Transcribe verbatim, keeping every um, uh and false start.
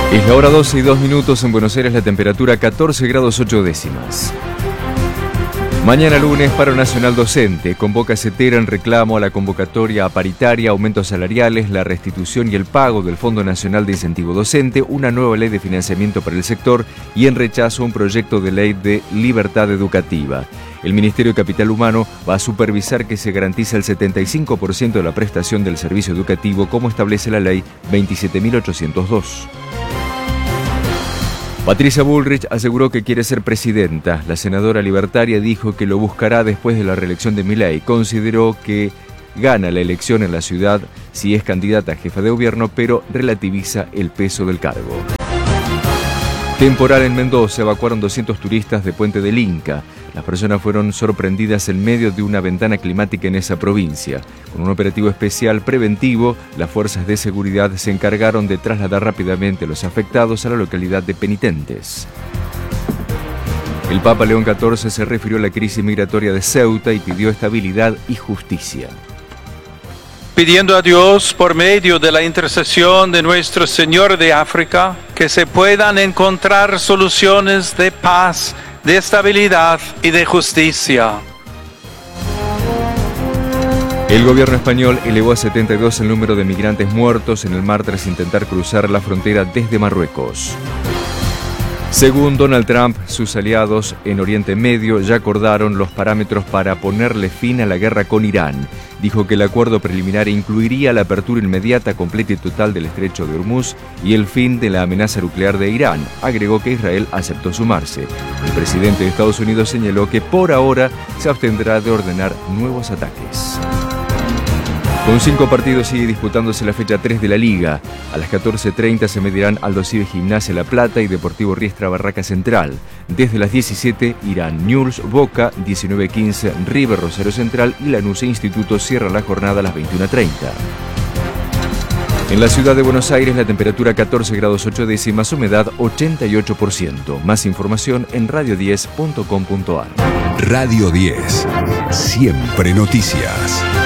Es la hora doce y dos minutos en Buenos Aires, la temperatura catorce grados ocho décimas. Mañana lunes, paro nacional docente. Convoca CETERA en reclamo a la convocatoria a paritaria, aumentos salariales, la restitución y el pago del Fondo Nacional de Incentivo Docente, una nueva ley de financiamiento para el sector y en rechazo a un proyecto de ley de libertad educativa. El Ministerio de Capital Humano va a supervisar que se garantice el setenta y cinco por ciento de la prestación del servicio educativo, como establece la ley veintisiete mil ochocientos dos. Patricia Bullrich aseguró que quiere ser presidenta. La senadora libertaria dijo que lo buscará después de la reelección de Milei. Consideró que gana la elección en la ciudad si es candidata a jefa de gobierno, pero relativiza el peso del cargo. Temporal en Mendoza, evacuaron doscientos turistas de Puente del Inca. Las personas fueron sorprendidas en medio de una ventana climática en esa provincia. Con un operativo especial preventivo, las fuerzas de seguridad se encargaron de trasladar rápidamente a los afectados a la localidad de Penitentes. El Papa León catorce se refirió a la crisis migratoria de Ceuta y pidió estabilidad y justicia. Pidiendo a Dios, por medio de la intercesión de nuestro Señor de África, que se puedan encontrar soluciones de paz, de estabilidad y de justicia. El gobierno español elevó a setenta y dos el número de migrantes muertos en el mar tras intentar cruzar la frontera desde Marruecos. Según Donald Trump, sus aliados en Oriente Medio ya acordaron los parámetros para ponerle fin a la guerra con Irán. Dijo que el acuerdo preliminar incluiría la apertura inmediata, completa y total del estrecho de Hormuz y el fin de la amenaza nuclear de Irán. Agregó que Israel aceptó sumarse. El presidente de Estados Unidos señaló que por ahora se abstendrá de ordenar nuevos ataques. Con cinco partidos sigue disputándose la fecha tres de la Liga. A las catorce treinta se medirán Aldo Civi Gimnasia La Plata y Deportivo Riestra Barraca Central. Desde las diecisiete irán Newell's Boca, diecinueve quince River Rosario Central y Lanús e Instituto cierra la jornada a las veintiuno treinta. En la ciudad de Buenos Aires la temperatura catorce grados ocho décimas, humedad ochenta y ocho por ciento. Más información en radio diez punto com punto ar. Radio diez, siempre noticias.